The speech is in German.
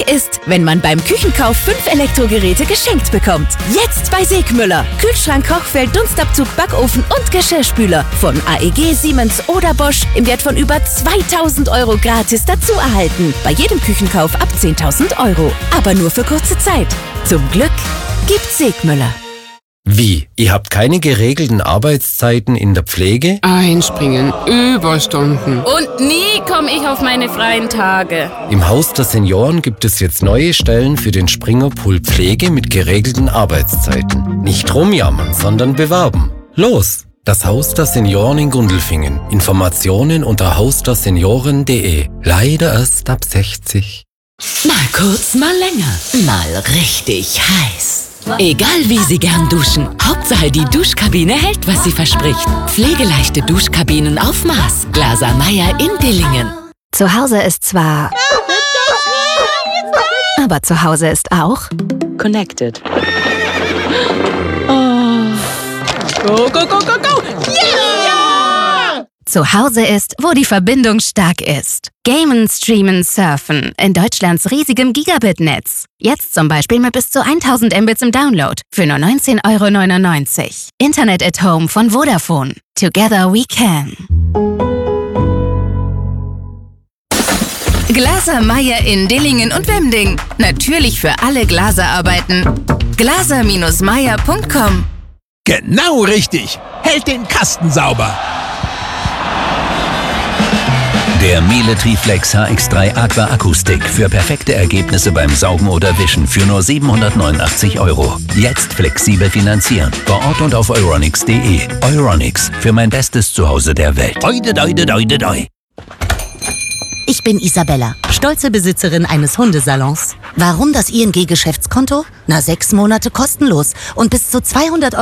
Glück ist, wenn man beim Küchenkauf 5 Elektrogeräte geschenkt bekommt. Jetzt bei Segmüller. Kühlschrank, Kochfeld, Dunstabzug, Backofen und Geschirrspüler von AEG, Siemens oder Bosch im Wert von über 2.000 € gratis dazu erhalten. Bei jedem Küchenkauf ab 10.000 €. Aber nur für kurze Zeit. Zum Glück gibt's Segmüller. Wie? Ihr habt keine geregelten Arbeitszeiten in der Pflege? Einspringen, Überstunden. Und nie komme ich auf meine freien Tage. Im Haus der Senioren gibt es jetzt neue Stellen für den Springerpool Pflege mit geregelten Arbeitszeiten. Nicht rumjammern, sondern bewerben. Los! Das Haus der Senioren in Gundelfingen. Informationen unter hausdersenioren.de. Leider erst ab 60. Mal kurz, mal länger. Mal richtig heiß. Egal wie Sie gern duschen, Hauptsache die Duschkabine hält, was sie verspricht. Pflegeleichte Duschkabinen auf Maß. Glaser Meyer in Dillingen. Zu Hause ist zwar... Aber zu Hause ist auch... Connected. Go, go, go, go, go! Ja! Zu Hause ist, wo die Verbindung stark ist. Gamen, Streamen, Surfen in Deutschlands riesigem Gigabit-Netz. Jetzt zum Beispiel mit bis zu 1000 Mbits im Download für nur 19,99 €. Internet at Home von Vodafone. Together we can. Glaser Meyer in Dillingen und Wemding. Natürlich für alle Glaserarbeiten. glaser-meyer.com. Genau richtig. Hält den Kasten sauber. Der Miele Triflex HX3 Aqua Akustik für perfekte Ergebnisse beim Saugen oder Wischen für nur 789 €. Jetzt flexibel finanzieren. Vor Ort und auf euronics.de. Euronics, für mein bestes Zuhause der Welt. Oide, doide, doide, doi. Ich bin Isabella, stolze Besitzerin eines Hundesalons. Warum das ING-Geschäftskonto? 6 Monate kostenlos und bis zu 200 €